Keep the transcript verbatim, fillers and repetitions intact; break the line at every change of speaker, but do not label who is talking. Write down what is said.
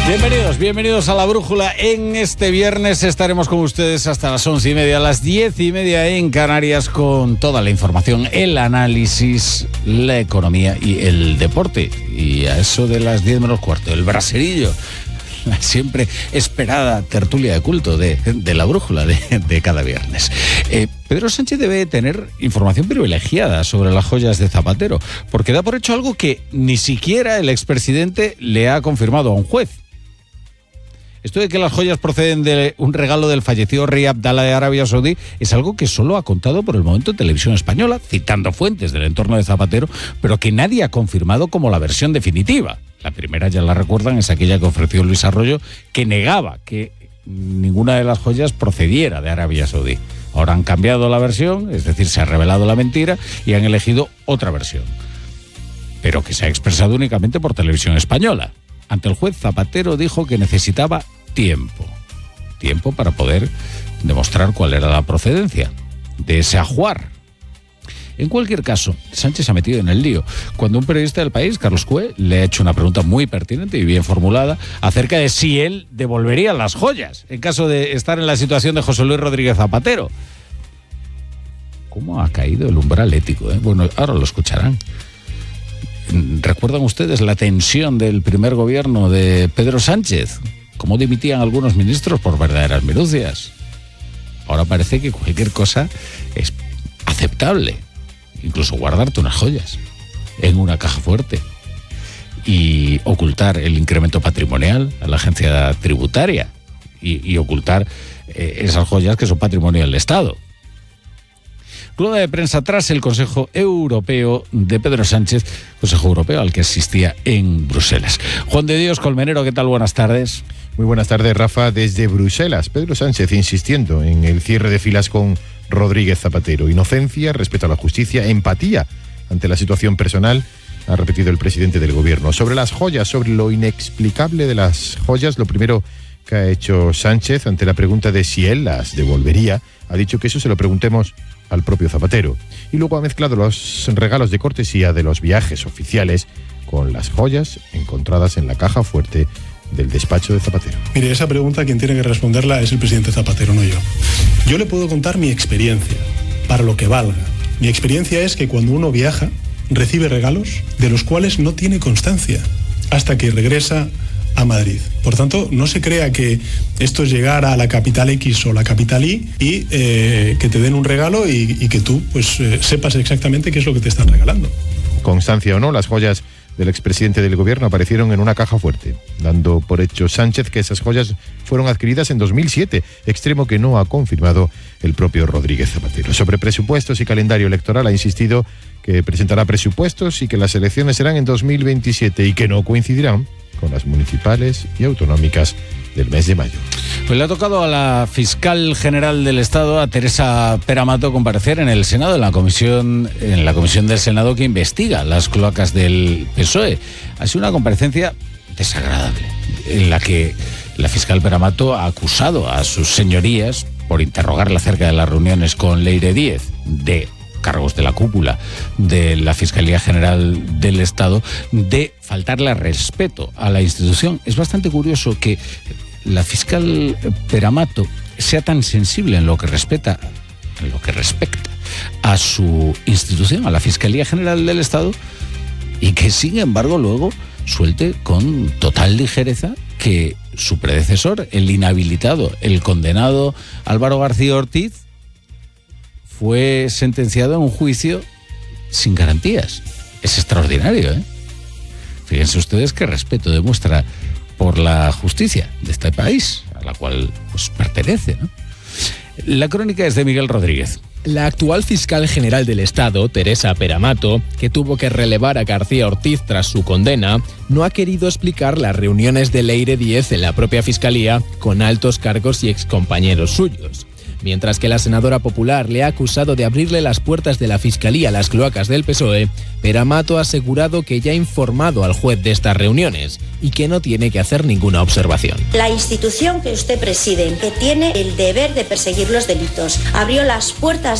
Bienvenidos, bienvenidos a La Brújula. En este viernes estaremos con ustedes hasta las once y media, a las diez y media en Canarias, con toda la información, el análisis, la economía y el deporte. Y a eso de las diez menos cuarto, el braserillo, la siempre esperada tertulia de culto de, de La Brújula de, de cada viernes. Eh, Pedro Sánchez debe tener información privilegiada sobre las joyas de Zapatero, porque da por hecho algo que ni siquiera el expresidente le ha confirmado a un juez. Esto de que las joyas proceden de un regalo del fallecido rey Abdalá de Arabia Saudí es algo que solo ha contado por el momento Televisión Española, citando fuentes del entorno de Zapatero, pero que nadie ha confirmado como la versión definitiva. La primera, ya la recuerdan, es aquella que ofreció Luis Arroyo, que negaba que ninguna de las joyas procediera de Arabia Saudí. Ahora han cambiado la versión, es decir, se ha revelado la mentira y han elegido otra versión, pero que se ha expresado únicamente por Televisión Española. Ante el juez, Zapatero dijo que necesitaba tiempo, tiempo para poder demostrar cuál era la procedencia de ese ajuar. En cualquier caso, Sánchez se ha metido en el lío cuando un periodista del País, Carlos Cue, le ha hecho una pregunta muy pertinente y bien formulada acerca de si él devolvería las joyas en caso de estar en la situación de José Luis Rodríguez Zapatero. ¿Cómo ha caído el umbral ético, eh? Bueno, ahora lo escucharán. ¿Recuerdan ustedes la tensión del primer gobierno de Pedro Sánchez? ¿Cómo dimitían algunos ministros por verdaderas minucias? Ahora parece que cualquier cosa es aceptable. Incluso guardarte unas joyas en una caja fuerte y ocultar el incremento patrimonial a la agencia tributaria y, y ocultar eh, esas joyas que son patrimonio del Estado. Rueda de prensa tras el Consejo Europeo de Pedro Sánchez, Consejo Europeo al que asistía en Bruselas. Juan de Dios Colmenero, ¿qué tal? Buenas tardes.
Muy buenas tardes, Rafa. Desde Bruselas, Pedro Sánchez insistiendo en el cierre de filas con Rodríguez Zapatero. Inocencia, respeto a la justicia, empatía ante la situación personal, ha repetido el presidente del gobierno. Sobre las joyas, sobre lo inexplicable de las joyas, lo primero que ha hecho Sánchez ante la pregunta de si él las devolvería, ha dicho que eso se lo preguntemos al propio Zapatero. Y luego ha mezclado los regalos de cortesía de los viajes oficiales con las joyas encontradas en la caja fuerte del despacho de Zapatero.
Mire, esa pregunta quien tiene que responderla es el presidente Zapatero, no yo. Yo le puedo contar mi experiencia, para lo que valga. Mi experiencia es que cuando uno viaja, recibe regalos de los cuales no tiene constancia hasta que regresa a Madrid. Por tanto, no se crea que esto es llegar a la capital X o la capital Y y eh, que te den un regalo y, y que tú pues eh, sepas exactamente qué es lo que te están regalando.
Constancia o no, las joyas del expresidente del gobierno aparecieron en una caja fuerte, dando por hecho Sánchez que esas joyas fueron adquiridas en dos mil siete, extremo que no ha confirmado el propio Rodríguez Zapatero. Sobre presupuestos y calendario electoral ha insistido que presentará presupuestos y que las elecciones serán en dos mil veintisiete y que no coincidirán con las municipales y autonómicas del mes de mayo.
Pues le ha tocado a la fiscal general del Estado, a Teresa Peramato, comparecer en el Senado, en la comisión, en la comisión del Senado que investiga las cloacas del P S O E. Ha sido una comparecencia desagradable, en la que la fiscal Peramato ha acusado a sus señorías por interrogarle acerca de las reuniones con Leire Díez, de cargos de la cúpula de la Fiscalía General del Estado, de faltarle respeto a la institución. Es bastante curioso que la fiscal Peramato sea tan sensible en lo que respeta, en lo que respecta a su institución, a la Fiscalía General del Estado, y que sin embargo luego suelte con total ligereza que su predecesor, el inhabilitado, el condenado Álvaro García Ortiz, fue sentenciado en un juicio sin garantías. Es extraordinario, ¿eh? Fíjense ustedes qué respeto demuestra por la justicia de este país, a la cual pues pertenece, ¿no? La crónica es de Miguel Rodríguez.
La actual fiscal general del Estado, Teresa Peramato, que tuvo que relevar a García Ortiz tras su condena, no ha querido explicar las reuniones de Leire Díez en la propia fiscalía con altos cargos y excompañeros suyos. Mientras que la senadora popular le ha acusado de abrirle las puertas de la Fiscalía a las cloacas del P S O E, Peramato ha asegurado que ya ha informado al juez de estas reuniones y que no tiene que hacer ninguna observación.
La institución que usted preside, que tiene el deber de perseguir los delitos, abrió las puertas